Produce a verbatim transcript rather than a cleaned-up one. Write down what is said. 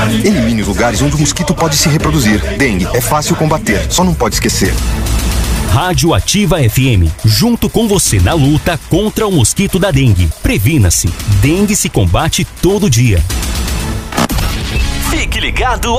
Elimine os lugares onde o mosquito pode se reproduzir. Dengue é fácil combater, só não pode esquecer. Rádio Ativa F M, junto com você na luta contra o mosquito da dengue. Previna-se, dengue se combate todo dia. Fique ligado